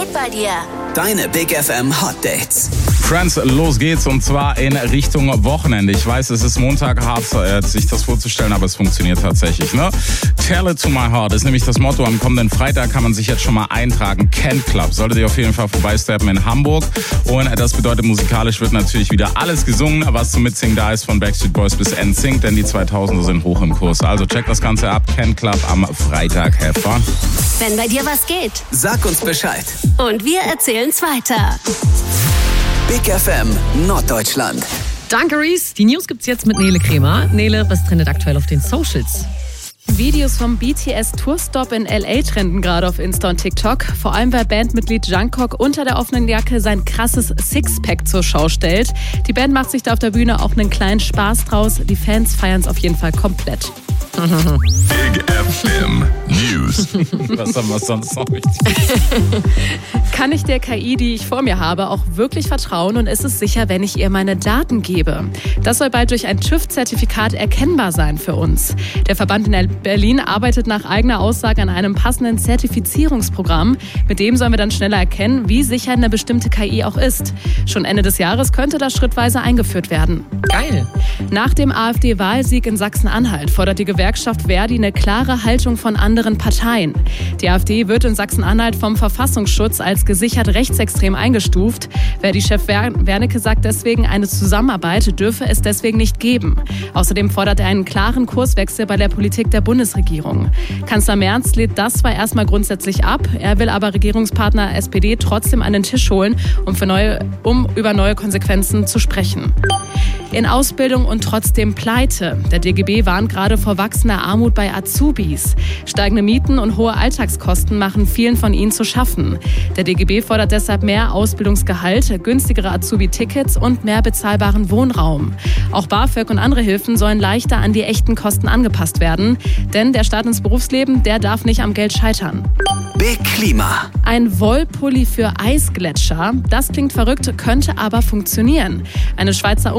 geht bei dir? Deine Big FM Hot Dates. Friends, los geht's und zwar in Richtung Wochenende. Ich weiß, es ist Montag, hart sich das vorzustellen, aber es funktioniert tatsächlich, ne? Tell it to my heart ist nämlich das Motto. Am kommenden Freitag kann man sich jetzt schon mal eintragen. Ken Club. Solltet ihr auf jeden Fall vorbeisteppen in Hamburg. Und das bedeutet, musikalisch wird natürlich wieder alles gesungen, was zum Mitsingen da ist, von Backstreet Boys bis NSYNC, denn die 2000er sind hoch im Kurs. Also checkt das Ganze ab. Ken Club am Freitag. Have fun. Wenn bei dir was geht. Sag uns Bescheid. Und wir erzählen's weiter. Big FM Norddeutschland. Danke, Reese. Die News gibt's jetzt mit Nele Kremer. Nele, was trendet aktuell auf den Socials? Videos vom BTS-Tourstop in L.A. trenden gerade auf Insta und TikTok. Vor allem, weil Bandmitglied Jungkook unter der offenen Jacke sein krasses Sixpack zur Schau stellt. Die Band macht sich da auf der Bühne auch einen kleinen Spaß draus. Die Fans feiern es auf jeden Fall komplett. Big FM News. Was haben wir sonst noch richtig? Kann ich der KI, die ich vor mir habe, auch wirklich vertrauen und ist es sicher, wenn ich ihr meine Daten gebe? Das soll bald durch ein TÜV-Zertifikat erkennbar sein für uns. Der Verband in Berlin arbeitet nach eigener Aussage an einem passenden Zertifizierungsprogramm. Mit dem sollen wir dann schneller erkennen, wie sicher eine bestimmte KI auch ist. Schon Ende des Jahres könnte das schrittweise eingeführt werden. Geil. Nach dem AfD-Wahlsieg in Sachsen-Anhalt fordert die Gewerkschaft Verdi eine klare Haltung von anderen Parteien. Die AfD wird in Sachsen-Anhalt vom Verfassungsschutz als gesichert rechtsextrem eingestuft. Verdi-Chef Wernicke sagt deswegen, eine Zusammenarbeit dürfe es deswegen nicht geben. Außerdem fordert er einen klaren Kurswechsel bei der Politik der Bundesregierung. Kanzler Merz lehnt das zwar erstmal grundsätzlich ab, er will aber Regierungspartner SPD trotzdem an den Tisch holen, um über neue Konsequenzen zu sprechen. In Ausbildung und trotzdem pleite. Der DGB warnt gerade vor wachsender Armut bei Azubis. Steigende Mieten und hohe Alltagskosten machen vielen von ihnen zu schaffen. Der DGB fordert deshalb mehr Ausbildungsgehalt, günstigere Azubi-Tickets und mehr bezahlbaren Wohnraum. Auch BAföG und andere Hilfen sollen leichter an die echten Kosten angepasst werden. Denn der Start ins Berufsleben, der darf nicht am Geld scheitern. Big Klima. Ein Wollpulli für Eisgletscher. Das klingt verrückt, könnte aber funktionieren. Eine Schweizer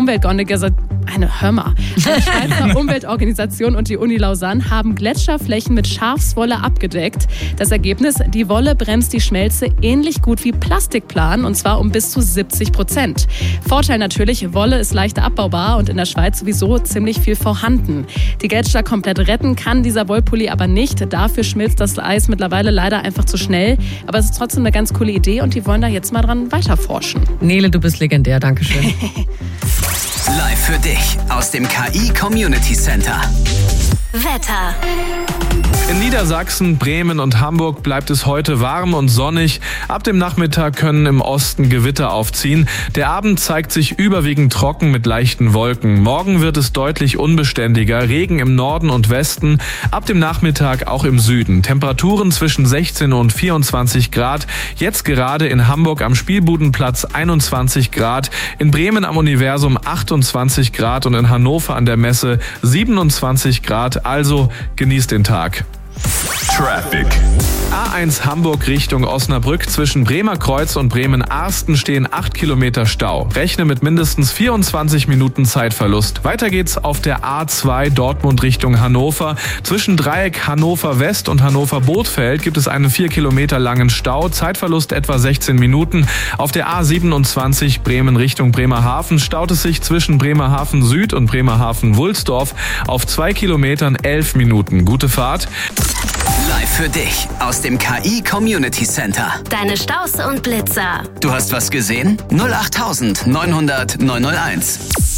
Umweltorganisation und die Uni Lausanne haben Gletscherflächen mit Schafswolle abgedeckt. Das Ergebnis, die Wolle bremst die Schmelze ähnlich gut wie Plastikplan und zwar um bis zu 70%. Vorteil natürlich, Wolle ist leichter abbaubar und in der Schweiz sowieso ziemlich viel vorhanden. Die Gletscher komplett retten kann dieser Wollpulli aber nicht. Dafür schmilzt das Eis mittlerweile leider einfach zu schnell. Aber es ist trotzdem eine ganz coole Idee und die wollen da jetzt mal dran weiterforschen. Nele, du bist legendär. Dankeschön. Live für dich aus dem KI Community Center. Wetter. In Niedersachsen, Bremen und Hamburg bleibt es heute warm und sonnig. Ab dem Nachmittag können im Osten Gewitter aufziehen. Der Abend zeigt sich überwiegend trocken mit leichten Wolken. Morgen wird es deutlich unbeständiger. Regen im Norden und Westen. Ab dem Nachmittag auch im Süden. Temperaturen zwischen 16 und 24 Grad. Jetzt gerade in Hamburg am Spielbudenplatz 21 Grad. In Bremen am Universum 28 Grad und in Hannover an der Messe 27 Grad. Also genießt den Tag. Traffic. A1 Hamburg Richtung Osnabrück. Zwischen Bremer Kreuz und Bremen-Arsten stehen 8 Kilometer Stau. Rechne mit mindestens 24 Minuten Zeitverlust. Weiter geht's auf der A2 Dortmund Richtung Hannover. Zwischen Dreieck Hannover West und Hannover Bothfeld gibt es einen 4 Kilometer langen Stau. Zeitverlust etwa 16 Minuten. Auf der A27 Bremen Richtung Bremerhaven staut es sich zwischen Bremerhaven Süd und Bremerhaven Wulsdorf auf 2 Kilometern 11 Minuten. Gute Fahrt. Live für dich aus dem KI Community Center. Deine Staus und Blitzer. Du hast was gesehen? 08900 901.